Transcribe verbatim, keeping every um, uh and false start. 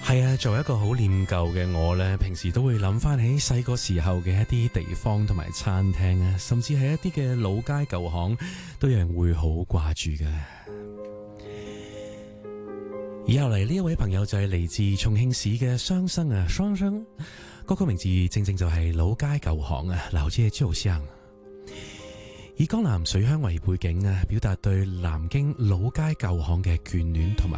係啊，作為一個好念舊嘅我呢，平時都會諗翻起細個時候嘅一啲地方同埋餐廳啊，甚至係一啲嘅老街舊巷，都有人會好掛住嘅。以後嚟呢一位朋友就係嚟自重慶市嘅雙生啊，雙生歌曲名字正正就係老街舊巷啊，老街舊巷。以江南水鄉為背景啊，表達對南京老街舊巷嘅眷戀同埋